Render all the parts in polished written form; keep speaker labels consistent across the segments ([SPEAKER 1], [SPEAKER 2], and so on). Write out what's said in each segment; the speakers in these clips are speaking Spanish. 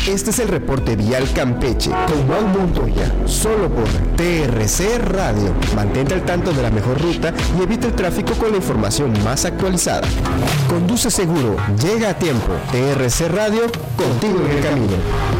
[SPEAKER 1] Este es el reporte vial Campeche con Mau Montoya, solo por TRC Radio. Mantente al tanto de la mejor ruta y evita el tráfico con la información más actualizada. Conduce seguro, llega a tiempo. TRC Radio, contigo en el camino.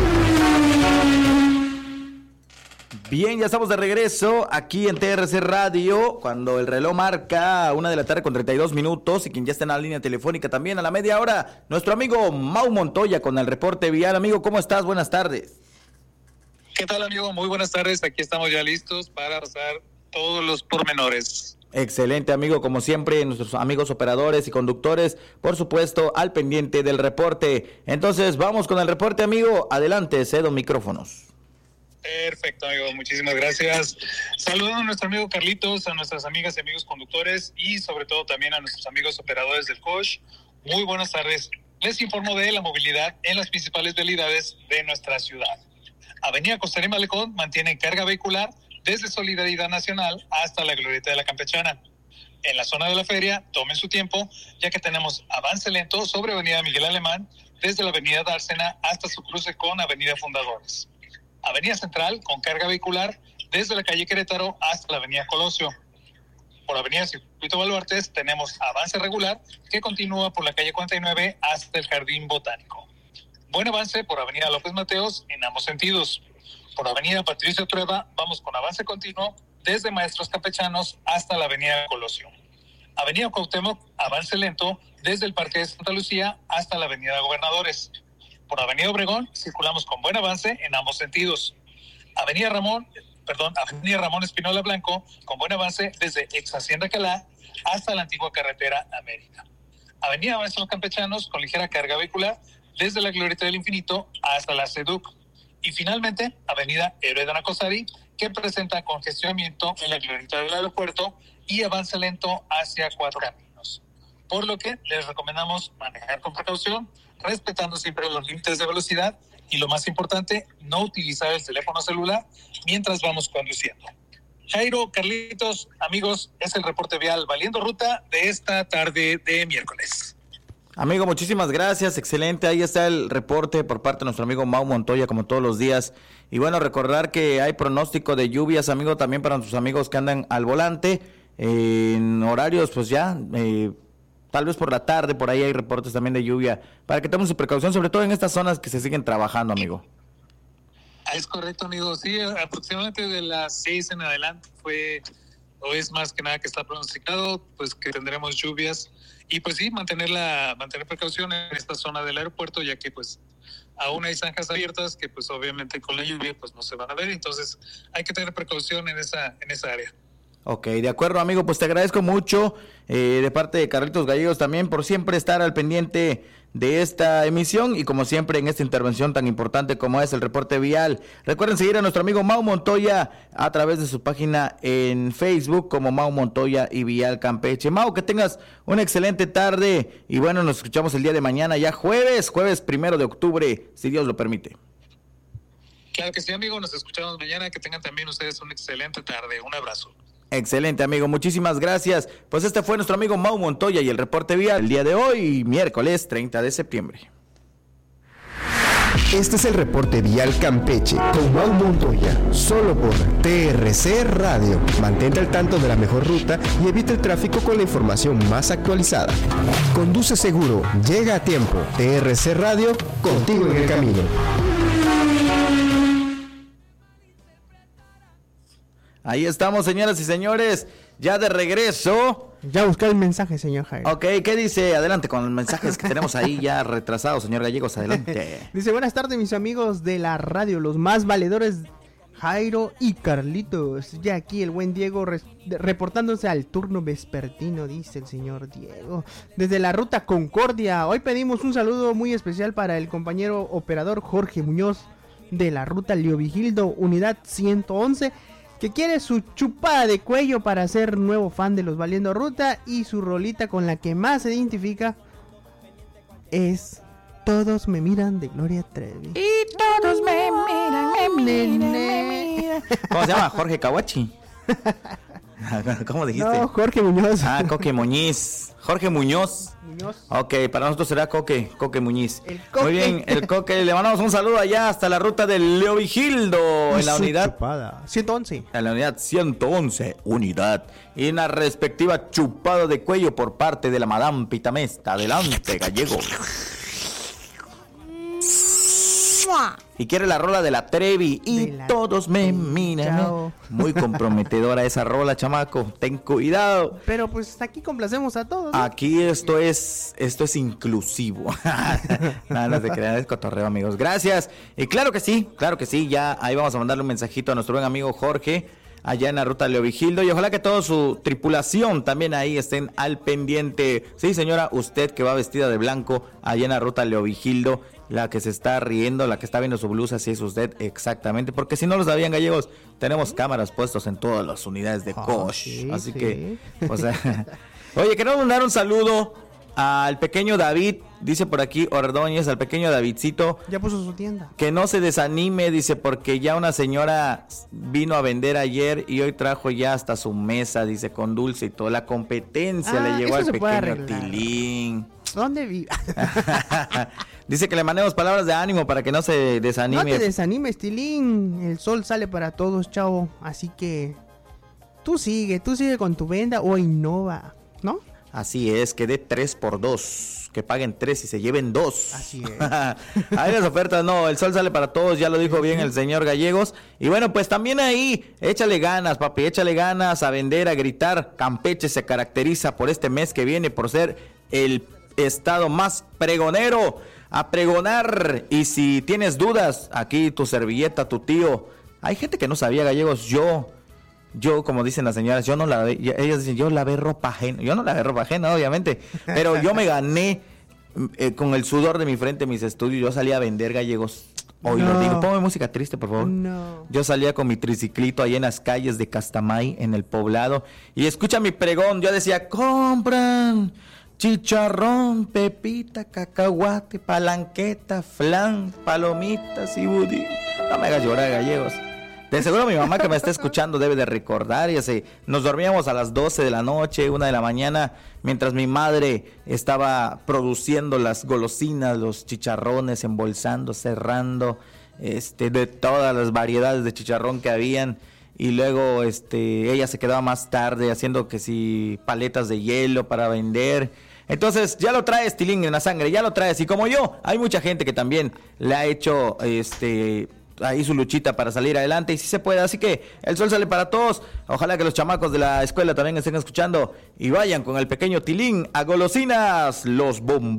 [SPEAKER 2] Bien, ya estamos de regreso aquí en TRC Radio, cuando el reloj marca 1:32 y quien ya está en la línea telefónica también a la media hora, nuestro amigo Mau Montoya con el reporte vial. Amigo, ¿cómo estás? Buenas tardes.
[SPEAKER 3] ¿Qué tal, amigo? Muy buenas tardes, aquí estamos ya listos para pasar todos los pormenores.
[SPEAKER 2] Excelente, amigo, como siempre, nuestros amigos operadores y conductores, por supuesto, al pendiente del reporte. Entonces, vamos con el reporte, amigo. Adelante, cedo micrófonos.
[SPEAKER 3] Perfecto, amigo, muchísimas gracias. Saludando a nuestro amigo Carlitos, a nuestras amigas y amigos conductores y sobre todo también a nuestros amigos operadores del COSH. Muy buenas tardes. Les informo de la movilidad en las principales vialidades de nuestra ciudad. Avenida Costanera y Malecón mantiene carga vehicular desde Solidaridad Nacional hasta la Glorieta de la Campechana. En la zona de la feria, tomen su tiempo, ya que tenemos avance lento sobre Avenida Miguel Alemán, desde la Avenida Dársena hasta su cruce con Avenida Fundadores. Avenida Central con carga vehicular desde la calle Querétaro hasta la Avenida Colosio. Por Avenida Circuito Baluartes tenemos avance regular que continúa por la calle 49 hasta el Jardín Botánico. Buen avance por Avenida López Mateos en ambos sentidos. Por Avenida Patricio Trueba vamos con avance continuo desde Maestros Campechanos hasta la Avenida Colosio. Avenida Cuauhtémoc, avance lento desde el Parque de Santa Lucía hasta la Avenida Gobernadores. Por Avenida Obregón circulamos con buen avance en ambos sentidos. Avenida Ramón Espinola Blanco con buen avance desde ex Hacienda Calá hasta la antigua carretera América. Avenida Maestros Campechanos con ligera carga vehicular desde la Glorieta del Infinito hasta la SEDUC. Y finalmente, Avenida Héroe de Nacosari, que presenta congestionamiento en la Glorieta del Aeropuerto y avance lento hacia Cuatro Caminos. Por lo que les recomendamos manejar con precaución, respetando siempre los límites de velocidad y, lo más importante, no utilizar el teléfono celular mientras vamos conduciendo. Jairo, Carlitos, amigos, es el reporte vial Valiendo Ruta de esta tarde de miércoles.
[SPEAKER 2] Amigo, muchísimas gracias, excelente, ahí está el reporte por parte de nuestro amigo Mau Montoya, como todos los días. Y bueno, recordar que hay pronóstico de lluvias, amigo, también para nuestros amigos que andan al volante, en horarios pues ya... tal vez por la tarde, por ahí hay reportes también de lluvia, para que tomen su precaución, sobre todo en estas zonas que se siguen trabajando, amigo.
[SPEAKER 3] Es correcto, amigo. Sí, aproximadamente de las 6 en adelante es más que nada que está pronosticado, pues que tendremos lluvias. Y pues sí, mantener precaución en esta zona del aeropuerto, ya que pues aún hay zanjas abiertas que pues obviamente con la lluvia pues no se van a ver, entonces hay que tener precaución en esa área.
[SPEAKER 2] Ok, de acuerdo, amigo, pues te agradezco mucho de parte de Carlitos Gallegos también por siempre estar al pendiente de esta emisión y como siempre en esta intervención tan importante como es el reporte vial. Recuerden seguir a nuestro amigo Mau Montoya a través de su página en Facebook como Mau Montoya y Vial Campeche. Mau, que tengas una excelente tarde y bueno, nos escuchamos el día de mañana, ya jueves 1 de octubre, si Dios lo permite.
[SPEAKER 3] Claro que sí, amigo, nos escuchamos mañana, que tengan también ustedes una excelente tarde, un abrazo.
[SPEAKER 2] Excelente, amigo, muchísimas gracias. Pues este fue nuestro amigo Mau Montoya y el reporte vial el día de hoy, miércoles 30 de septiembre.
[SPEAKER 1] Este es el reporte vial Campeche con Mau Montoya, solo por TRC Radio. Mantente al tanto de la mejor ruta y evita el tráfico con la información más actualizada. Conduce seguro, llega a tiempo. TRC Radio, contigo en el camino.
[SPEAKER 2] Ahí estamos, señoras y señores, ya de regreso.
[SPEAKER 4] Ya busqué el mensaje, señor Jairo.
[SPEAKER 2] Ok, ¿qué dice? Adelante con los mensajes que tenemos ahí ya retrasados, señor Gallegos, adelante.
[SPEAKER 4] Dice, buenas tardes, mis amigos de la radio, los más valedores, Jairo y Carlitos. Ya aquí el buen Diego reportándose al turno vespertino, dice el señor Diego. Desde la ruta Concordia, hoy pedimos un saludo muy especial para el compañero operador Jorge Muñoz de la ruta Leovigildo, unidad 111, que quiere su chupada de cuello para ser nuevo fan de los Valiendo Ruta, y su rolita con la que más se identifica es Todos me miran de Gloria Trevi.
[SPEAKER 2] Y todos me miran. ¿Cómo se llama? Jorge Kawachi. ¿Cómo dijiste?
[SPEAKER 4] No, Jorge Muñoz.
[SPEAKER 2] Coque Muñiz. Jorge Muñoz. Ok, para nosotros será Coque Muñiz.
[SPEAKER 4] El Coque.
[SPEAKER 2] Muy bien, el Coque. Le mandamos un saludo allá hasta la ruta del Leovigildo, en la unidad.
[SPEAKER 4] Chupada. 111.
[SPEAKER 2] En la unidad 111, unidad. Y una respectiva chupada de cuello por parte de la Madame Pitamesta. Adelante, gallego. Y quiere la rola de la Trevi. Y todos me miran.
[SPEAKER 4] Chao.
[SPEAKER 2] Muy comprometedora esa rola, chamaco. Ten cuidado.
[SPEAKER 4] Pero pues aquí complacemos a todos, ¿no?
[SPEAKER 2] Aquí esto es inclusivo. No se crean, es cotorreo, amigos. Gracias. Y claro que sí. Ya ahí vamos a mandarle un mensajito a nuestro buen amigo Jorge, allá en la ruta Leovigildo, y ojalá que toda su tripulación también ahí estén al pendiente. Sí, señora, usted que va vestida de blanco allá en la ruta Leovigildo, la que se está riendo, la que está viendo su blusa, si es usted exactamente, porque si no lo sabían, gallegos, tenemos cámaras puestos en todas las unidades de Kosh,
[SPEAKER 4] sí,
[SPEAKER 2] así
[SPEAKER 4] sí.
[SPEAKER 2] que, o sea, oye, queremos mandar un saludo al pequeño David, dice por aquí Ordóñez, al pequeño Davidcito,
[SPEAKER 4] Ya puso su tienda.
[SPEAKER 2] que no se desanime, dice, porque ya una señora vino a vender ayer y hoy trajo ya hasta su mesa, dice, con dulce y toda la competencia le llegó
[SPEAKER 4] eso
[SPEAKER 2] al
[SPEAKER 4] se puede
[SPEAKER 2] pequeño
[SPEAKER 4] arreglar.
[SPEAKER 2] Tilín.
[SPEAKER 4] ¿Dónde vive?
[SPEAKER 2] Dice que le mandemos palabras de ánimo para que no se desanime.
[SPEAKER 4] No te desanimes, Tilín. El sol sale para todos, chavo. Así que tú sigue con tu venda o innova, ¿no?
[SPEAKER 2] Así es, que dé 3x2, que paguen 3 y se lleven 2.
[SPEAKER 4] Así es.
[SPEAKER 2] Hay las ofertas, no, el sol sale para todos, ya lo dijo bien el señor Gallegos. Y bueno, pues también ahí, échale ganas, papi, échale ganas a vender, a gritar. Campeche se caracteriza por este mes que viene por ser el estado más pregonero, a pregonar. Y si tienes dudas, aquí tu servilleta, tu tío. Hay gente que no sabía, Gallegos, yo como dicen las señoras, yo no lavé, ellas dicen, yo lavé ropa ajena. Yo no lavé ropa ajena, obviamente, pero yo me gané con el sudor de mi frente mis estudios. Yo salía a vender, Gallegos. Hoy
[SPEAKER 4] No.
[SPEAKER 2] lo digo, ponme música triste, por favor.
[SPEAKER 4] No.
[SPEAKER 2] Yo salía con mi triciclito ahí en las calles de Castamay, en el poblado, y escucha mi pregón. Yo decía, compran chicharrón, pepita, cacahuate, palanqueta, flan, palomitas y budín. No me hagas llorar, Gallegos. De seguro mi mamá que me está escuchando debe de recordar, ya sé, nos dormíamos a las 12 de la noche, 1 de la mañana, mientras mi madre estaba produciendo las golosinas, los chicharrones, embolsando, cerrando, de todas las variedades de chicharrón que habían, y luego ella se quedaba más tarde haciendo que si paletas de hielo para vender. Entonces ya lo traes, Tilín, en la sangre, ya lo traes, y como yo, hay mucha gente que también le ha hecho ahí su luchita para salir adelante, y sí se puede, así que el sol sale para todos. Ojalá que los chamacos de la escuela también estén escuchando y vayan con el pequeño Tilín a golosinas, los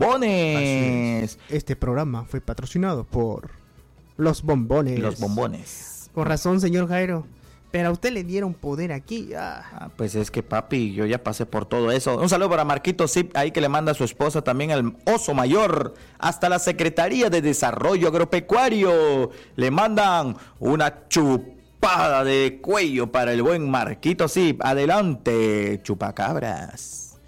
[SPEAKER 2] bombones.
[SPEAKER 4] Este programa fue patrocinado por los bombones.
[SPEAKER 2] Los bombones.
[SPEAKER 4] Con razón, señor Jairo. Pero a usted le dieron poder aquí.
[SPEAKER 2] Pues es que, papi, yo ya pasé por todo eso. Un saludo para Marquito Zip, ahí que le manda a su esposa también al Oso Mayor, hasta la Secretaría de Desarrollo Agropecuario. Le mandan una chupada de cuello para el buen Marquito Zip. Adelante, chupacabras.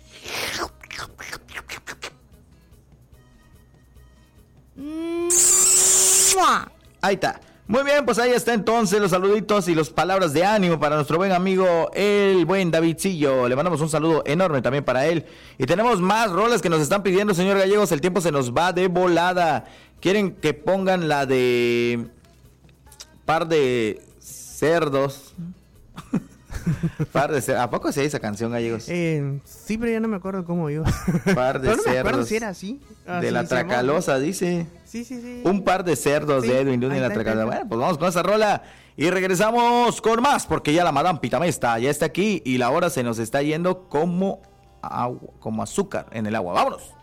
[SPEAKER 2] Ahí está. Muy bien, pues ahí está entonces los saluditos y las palabras de ánimo para nuestro buen amigo, el buen Davidcillo. Le mandamos un saludo enorme también para él. Y tenemos más rolas que nos están pidiendo, señor Gallegos. El tiempo se nos va de volada. Quieren que pongan la de par de cerdos. Par de cerdos. ¿A poco se esa canción, Gallegos?
[SPEAKER 4] Sí, pero ya no me acuerdo cómo iba.
[SPEAKER 2] Par de
[SPEAKER 4] pero no me acuerdo
[SPEAKER 2] cerdos.
[SPEAKER 4] si era así.
[SPEAKER 2] De la Tracalosa, dice.
[SPEAKER 4] Sí.
[SPEAKER 2] Un par de cerdos
[SPEAKER 4] Sí,
[SPEAKER 2] de Edwin Luna y la Tracalosa. Bueno, pues vamos con esa rola y regresamos con más, porque ya la Madame Pitamesta ya está aquí y la hora se nos está yendo como agua, como azúcar en el agua. ¡Vámonos!